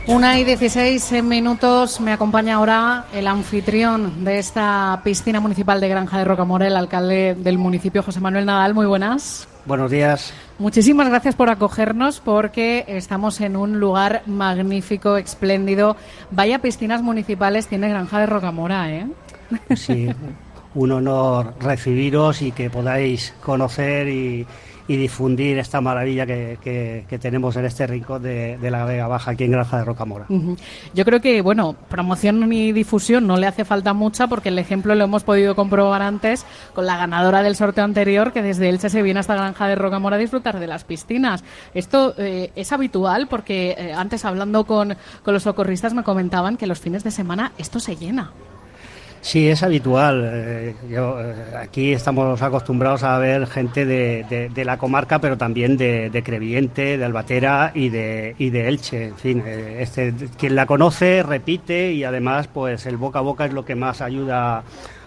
1:16 me acompaña ahora el anfitrión de esta piscina municipal de Granja de Rocamora, el alcalde del municipio, José Manuel Nadal. Muy buenas. Buenos días. Muchísimas gracias por acogernos, porque estamos en un lugar magnífico, espléndido. Vaya piscinas municipales tiene Granja de Rocamora, ¿eh? Sí, un honor recibiros y que podáis conocer y difundir esta maravilla que tenemos en este rincón de la Vega Baja, aquí en Granja de Rocamora. Yo creo que, promoción y difusión no le hace falta mucha, porque el ejemplo lo hemos podido comprobar antes con la ganadora del sorteo anterior, que desde Elche se viene hasta Granja de Rocamora a disfrutar de las piscinas. Esto es habitual, porque antes, hablando con los socorristas, me comentaban que los fines de semana esto se llena. Sí, es habitual. Aquí estamos acostumbrados a ver gente de la comarca, pero también de Crevillente, de Albatera y de Elche. En fin, quien la conoce repite, y además pues el boca a boca es lo que más ayuda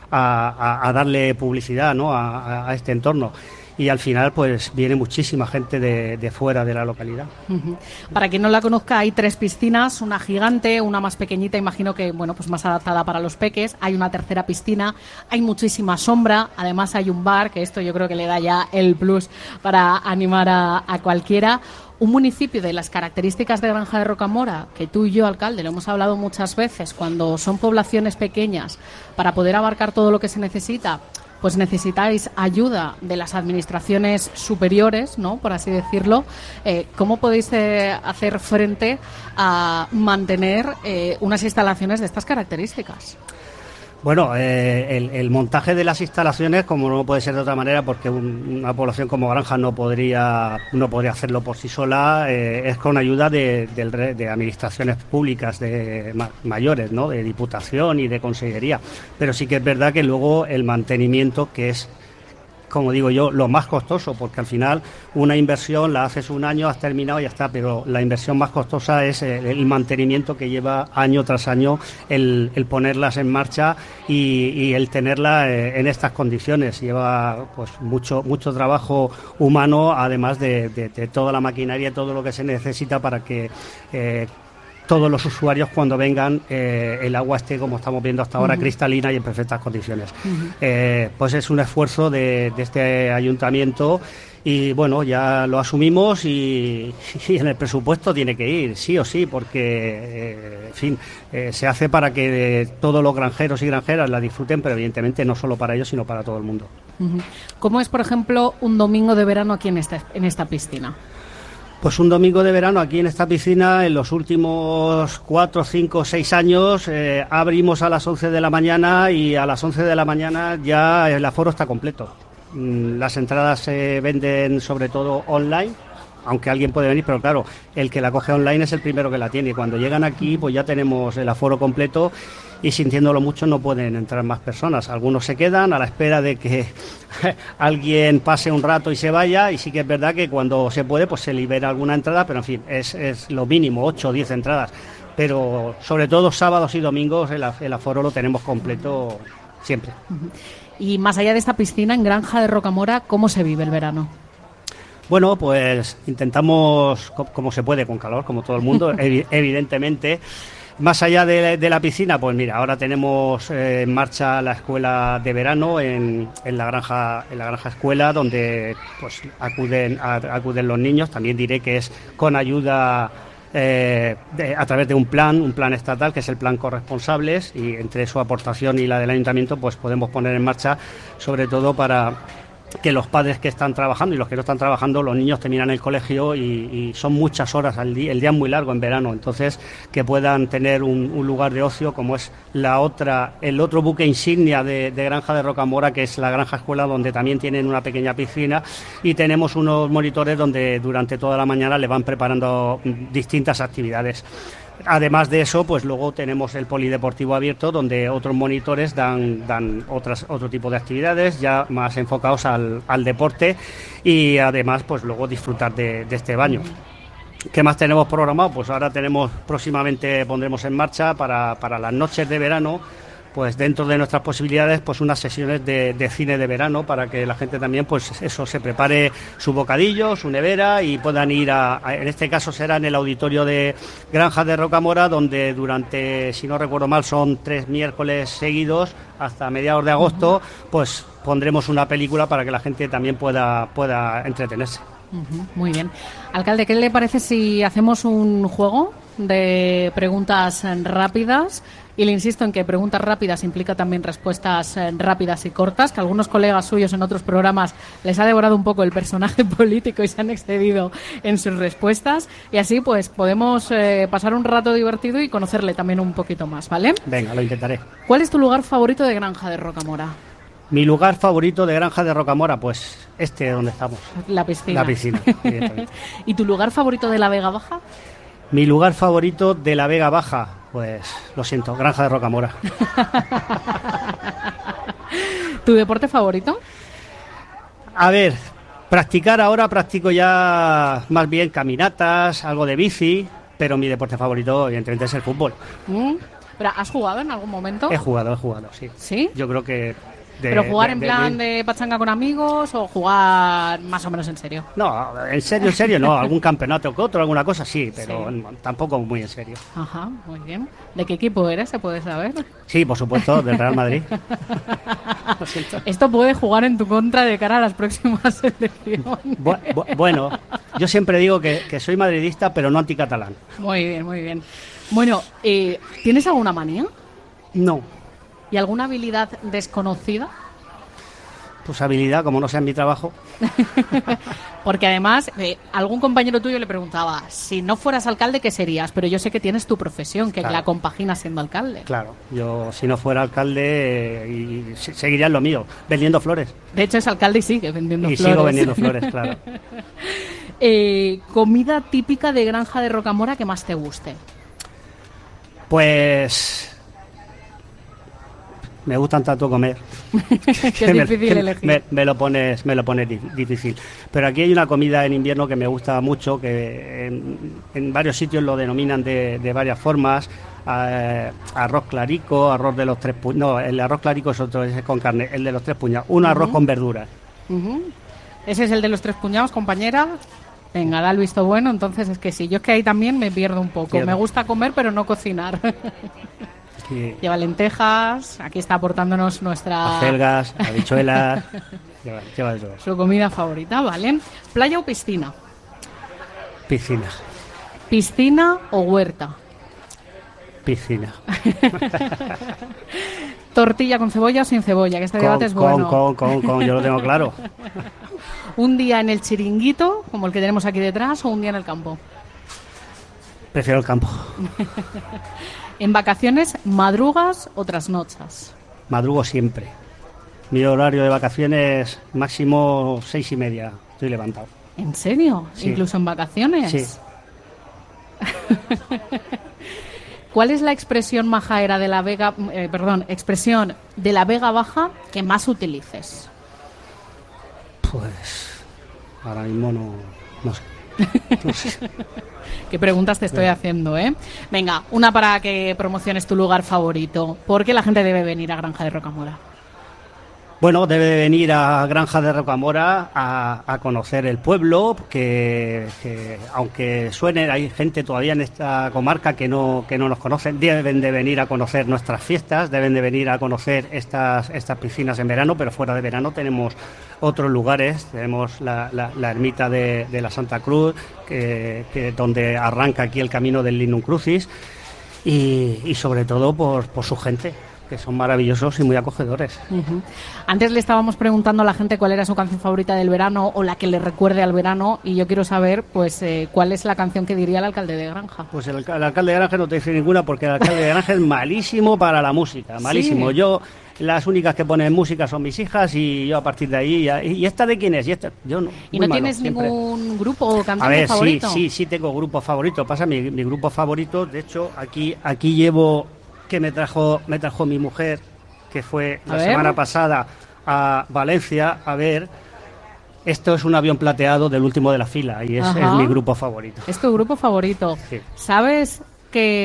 a darle publicidad, ¿no?, a este entorno. Y al final pues viene muchísima gente de fuera de la localidad. Para quien no la conozca, hay 3 piscinas, una gigante, una más pequeñita, imagino que pues más adaptada para los peques, hay una tercera piscina, hay muchísima sombra, además hay un bar, que esto yo creo que le da ya el plus para animar a cualquiera. Un municipio de las características de Granja de Rocamora, que tú y yo, alcalde, lo hemos hablado muchas veces, cuando son poblaciones pequeñas, para poder abarcar todo lo que se necesita, pues necesitáis ayuda de las administraciones superiores, ¿no?, por así decirlo. ¿Cómo podéis hacer frente a mantener unas instalaciones de estas características? Bueno, el montaje de las instalaciones, como no puede ser de otra manera, porque una población como Granja no podría hacerlo por sí sola, es con ayuda de administraciones públicas mayores, ¿no?, de Diputación y de Consellería. Pero sí que es verdad que luego el mantenimiento, que es, como digo yo, lo más costoso, porque al final una inversión la haces un año, has terminado y ya está, pero la inversión más costosa es el mantenimiento que lleva año tras año el ponerlas en marcha y el tenerla en estas condiciones. Lleva pues mucho trabajo humano, además de toda la maquinaria y todo lo que se necesita para que todos los usuarios, cuando vengan, el agua esté, como estamos viendo hasta ahora, cristalina y en perfectas condiciones. Pues es un esfuerzo de este ayuntamiento, y bueno, ya lo asumimos y en el presupuesto tiene que ir, sí o sí, porque, en fin, se hace para que todos los granjeros y granjeras la disfruten, pero evidentemente no solo para ellos, sino para todo el mundo. ¿Cómo es, por ejemplo, un domingo de verano aquí en esta piscina? Pues un domingo de verano aquí en esta piscina, en los últimos 4, 5, 6 años, abrimos a las 11 de la mañana y a las 11 de la mañana ya el aforo está completo. Las entradas se venden sobre todo online, aunque alguien puede venir, pero claro, el que la coge online es el primero que la tiene, y cuando llegan aquí pues ya tenemos el aforo completo, y sintiéndolo mucho no pueden entrar más personas. Algunos se quedan a la espera de que alguien pase un rato y se vaya, y sí que es verdad que cuando se puede pues se libera alguna entrada, pero en fin, es lo mínimo, 8 o 10 entradas. Pero sobre todo sábados y domingos el aforo lo tenemos completo siempre. Y más allá de esta piscina, en Granja de Rocamora, ¿cómo se vive el verano? Bueno, pues intentamos, como se puede, con calor, como todo el mundo, evidentemente. Más allá de la piscina, pues mira, ahora tenemos en marcha la escuela de verano en la granja escuela, donde pues acuden los niños. También diré que es con ayuda a través de un plan estatal, que es el plan Corresponsables, y entre su aportación y la del ayuntamiento pues podemos poner en marcha, sobre todo para que los padres que están trabajando y los que no están trabajando, los niños terminan el colegio y son muchas horas al día, el día es muy largo en verano, entonces que puedan tener un lugar de ocio, como es el otro buque insignia de Granja de Rocamora, que es la granja escuela, donde también tienen una pequeña piscina, y tenemos unos monitores donde durante toda la mañana le van preparando distintas actividades. Además de eso, pues luego tenemos el polideportivo abierto, donde otros monitores dan otro tipo de actividades ya más enfocados al deporte, y además pues luego disfrutar de este baño. ¿Qué más tenemos programado? Pues ahora próximamente pondremos en marcha para las noches de verano pues dentro de nuestras posibilidades, pues unas sesiones de cine de verano para que la gente también, pues eso, se prepare su bocadillo, su nevera y puedan ir en este caso será en el auditorio de Granja de Rocamora, donde durante, si no recuerdo mal, son 3 miércoles seguidos hasta mediados de agosto, pues pondremos una película para que la gente también pueda entretenerse. Muy bien. Alcalde, ¿qué le parece si hacemos un juego de preguntas rápidas? Y le insisto en que preguntas rápidas implica también respuestas rápidas y cortas, que algunos colegas suyos en otros programas les ha devorado un poco el personaje político y se han excedido en sus respuestas. Y así pues podemos pasar un rato divertido y conocerle también un poquito más, ¿vale? Venga, lo intentaré. ¿Cuál es tu lugar favorito de Granja de Rocamora? Mi lugar favorito de Granja de Rocamora, pues donde estamos. La piscina. La piscina, ¿Y tu lugar favorito de la Vega Baja? Mi lugar favorito de la Vega Baja, pues lo siento, Granja de Rocamora. ¿Tu deporte favorito? A ver, ahora practico ya más bien caminatas, algo de bici, pero mi deporte favorito evidentemente es el fútbol. ¿Pero has jugado en algún momento? He jugado, sí. ¿Sí? Yo creo que... ¿Pero jugar en plan de pachanga con amigos o jugar más o menos en serio? No, en serio no. Algún campeonato que otro, alguna cosa sí, pero sí. Tampoco muy en serio. Ajá, muy bien. ¿De qué equipo eres, se puede saber? Sí, por supuesto, del Real Madrid. Lo siento. Esto puede jugar en tu contra de cara a las próximas elecciones. Bueno, yo siempre digo que soy madridista, pero no anticatalán. Muy bien, muy bien. Bueno, ¿tienes alguna manía? No. ¿Y alguna habilidad desconocida? Pues habilidad, como no sea en mi trabajo. Porque además, algún compañero tuyo le preguntaba, si no fueras alcalde, ¿qué serías? Pero yo sé que tienes tu profesión, que claro, la compaginas siendo alcalde. Claro, yo si no fuera alcalde seguiría en lo mío, vendiendo flores. De hecho es alcalde y sigue vendiendo flores. Y sigo vendiendo flores, claro. ¿Comida típica de Granja de Rocamora que más te guste? Pues... me gustan tanto comer que es difícil elegir. Me lo pones difícil. Pero aquí hay una comida en invierno que me gusta mucho, que en varios sitios lo denominan de varias formas. Arroz clarico, arroz de los 3 puñados. No, el arroz clarico es otro, es con carne. El de los 3 puñados. Un arroz con verduras. Ese es el de los 3 puñados, compañera. Venga, da el visto bueno. Entonces es que sí, yo es que ahí también me pierdo un poco. Me gusta comer, pero no cocinar. Sí. Lleva lentejas, aquí está aportándonos nuestra... acelgas, habichuelas, lleva todo. Su comida favorita, ¿vale? ¿Playa o piscina? Piscina. ¿Piscina o huerta? Piscina. ¿Tortilla con cebolla o sin cebolla? Que este debate es bueno. Yo lo tengo claro. ¿Un día en el chiringuito, como el que tenemos aquí detrás, o un día en el campo? Prefiero el campo. ¿En vacaciones madrugas o trasnochas? Madrugo siempre. Mi horario de vacaciones máximo 6:30. Estoy levantado. ¿En serio? Sí. ¿Incluso en vacaciones? Sí. ¿Cuál es la expresión majaera de la Vega, expresión de la Vega Baja que más utilices? Pues ahora mismo no sé. No sé. ¿Qué preguntas te estoy haciendo, eh? Venga, una para que promociones tu lugar favorito. ¿Por qué la gente debe venir a Granja de Rocamora? Bueno, debe venir a Granja de Rocamora a conocer el pueblo, que aunque suene, hay gente todavía en esta comarca que no nos conocen. Deben de venir a conocer nuestras fiestas, deben de venir a conocer estas piscinas en verano, pero fuera de verano tenemos otros lugares. Tenemos la ermita de la Santa Cruz, que donde arranca aquí el camino del Lignum Crucis, y sobre todo por su gente, que son maravillosos y muy acogedores. Antes le estábamos preguntando a la gente cuál era su canción favorita del verano o la que le recuerde al verano, y yo quiero saber pues cuál es la canción que diría el alcalde de Granja. Pues el alcalde de Granja no te dice ninguna, porque el alcalde de Granja es malísimo para la música, malísimo. Sí. Yo, las únicas que ponen música son mis hijas, y yo a partir de ahí ¿y esta de quién es? Yo no. ¿Y no tienes ningún grupo o cantante favorito? Sí tengo grupo favorito. Pasa mi grupo favorito, de hecho aquí llevo, que me trajo mi mujer, que fue la semana pasada a Valencia a ver. Esto es Un avión plateado, del último de la fila, y es mi grupo favorito. ¿Es tu grupo favorito? Sí. ¿Sabes que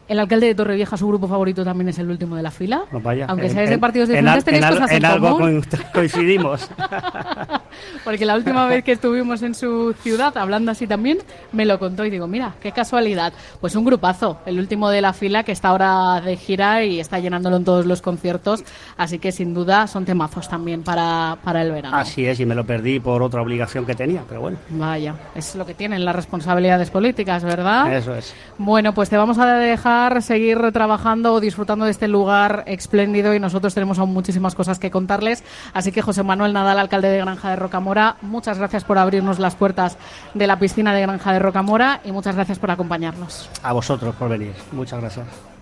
El alcalde de Torrevieja, su grupo favorito también es el último de la fila. No, vaya. Aunque seáis de partidos diferentes, tenéis cosas en algo común. coincidimos. Porque la última vez que estuvimos en su ciudad, hablando así también, me lo contó y digo, mira, qué casualidad. Pues un grupazo, el último de la fila, que está ahora de gira y está llenándolo en todos los conciertos. Así que sin duda son temazos también para el verano. Así es, y me lo perdí por otra obligación que tenía, pero bueno. Vaya, es lo que tienen las responsabilidades políticas, ¿verdad? Eso es. Bueno, pues te vamos a dejar seguir trabajando o disfrutando de este lugar espléndido y nosotros tenemos aún muchísimas cosas que contarles. Así que José Manuel Nadal, alcalde de Granja de Rocamora, muchas gracias por abrirnos las puertas de la piscina de Granja de Rocamora y muchas gracias por acompañarnos. A vosotros por venir. Muchas gracias.